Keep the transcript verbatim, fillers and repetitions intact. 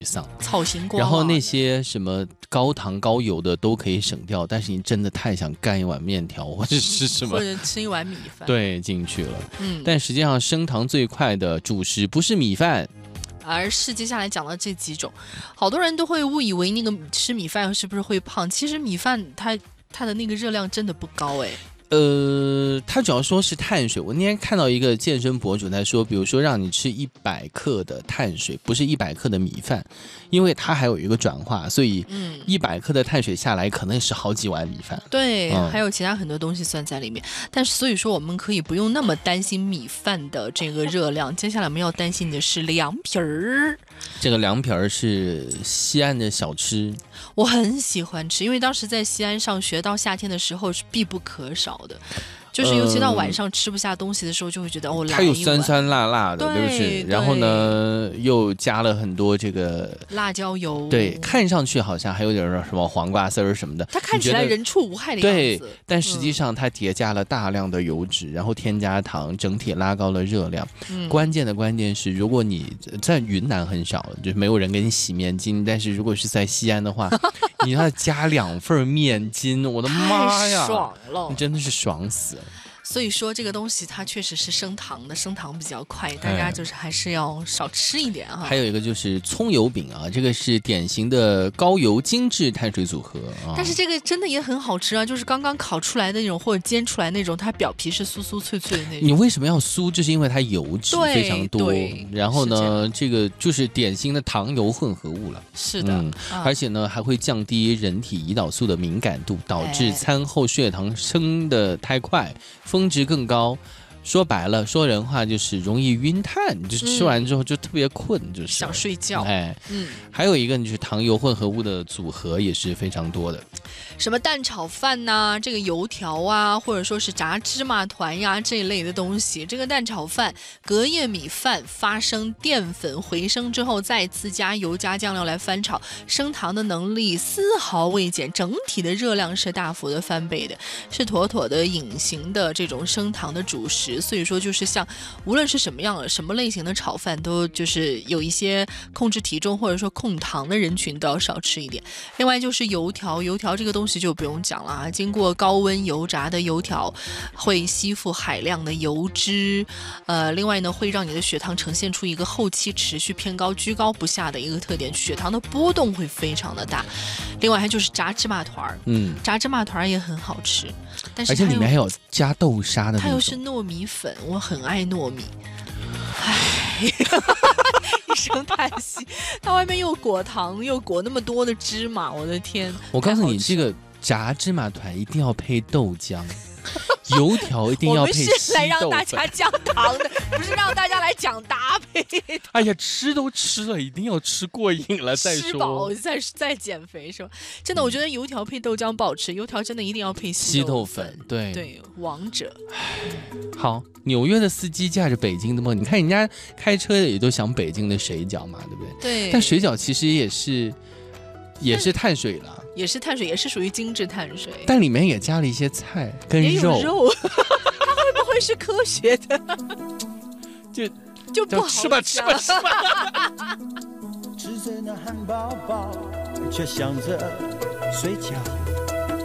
丧， 操心光。 然后那些什么高糖高油的都可以省掉，但是你真的太想干一碗面条或者是什么， 或者吃一碗米饭， 对，进去了。 嗯， 但实际上升糖最快的主食不是米饭。 而是接下来讲的这几种，好多人都会误以为那个吃米饭是不是会胖？其实米饭它它的那个热量真的不高哎。 呃，他主要说是碳水。我那天看到一个健身博主在说，比如说让你吃一百克的碳水，不是一百克的米饭，因为它还有一个转化，所以一百克的碳水下来可能是好几碗米饭。 对、 嗯， 还有其他很多东西算在里面。但是所以说我们可以不用那么担心米饭的这个热量。接下来我们要担心的是凉皮儿。 这个凉皮儿是西安的小吃， 我很喜欢吃，因为当时在西安上学，到夏天的时候是必不可少的。就是尤其到晚上吃不下东西的时候，就会觉得、呃、哦， 它有酸酸辣辣的，对, 对不对？然后呢，又加了很多这个辣椒油， 对，看上去好像还有点什么黄瓜丝儿什么的， 它看起来人畜无害的样子， 对，但实际上它叠加了大量的油脂，嗯、然后添加糖，整体拉高了热量。嗯、关键的关键是，如果你在云南很少，就是没有人给你洗面巾，但是如果是在西安的话，你要加两份面巾，我的妈呀， 太爽了， 你真的是爽死了。 所以说这个东西它确实是升糖的，升糖比较快，大家就是还是要少吃一点哈。 还有一个就是葱油饼啊，这个是典型的高油精致碳水组合啊。 但是这个真的也很好吃啊，就是刚刚烤出来的那种或者煎出来那种，它表皮是酥酥脆脆的那种。 你为什么要酥？就是因为它油脂非常多，然后呢，这个就是典型的糖油混合物了。 是的、嗯啊，而且呢还会降低人体胰岛素的敏感度，导致餐后血糖升得太快，峰值更高。说白了，说人话就是容易晕碳，就吃完之后就特别困，就是、嗯、 想睡觉。 哎，嗯，还有一个就是糖油混合物的组合也是非常多的， 什么蛋炒饭呐、啊，这个油条啊，或者说是炸芝麻团呀这一类的东西。这个蛋炒饭，隔夜米饭发生淀粉回升之后，再次加油加酱料来翻炒，升糖的能力丝毫未减，整体的热量是大幅的翻倍的，是妥妥的隐形的这种升糖的主食。所以说就是像无论是什么样的什么类型的炒饭，都就是有一些控制体重或者说控糖的人群都要少吃一点。另外就是油条，油条这个东西就不用讲了啊，经过高温油炸的油条会吸附海量的油脂，呃，另外呢会让你的血糖呈现出一个后期持续偏高居高不下的一个特点，血糖的波动会非常的大。另外还就是炸芝麻团，嗯，炸芝麻团也很好吃，但是而且里面还有加豆沙的那种， 它又是糯米粉，我很爱糯米。唉，一声叹息，它外面又裹糖又裹那么多的芝麻，我的天！ 我告诉你，这个炸芝麻团一定要配豆浆。油条一定要配稀豆粉。 我们是来让大家降糖的，不是让大家来讲搭配。 哎呀，吃都吃了，一定要吃过瘾了再说。 吃饱再再减肥是吧？真的，我觉得油条配豆浆不好吃，油条真的一定要配稀豆粉。 豆粉对对，王者。 好，纽约的司机驾着北京的梦，你看人家开车也都想北京的水饺嘛，对不对？ 对。 但水饺其实也是也是碳水了。 也是碳水，也是属于精致碳水， 但里面也加了一些菜跟肉。 也有肉，它会不会是科学的？ 就就不好吃吧吃吧吃吧。 吃着那汉堡包，却想着睡觉。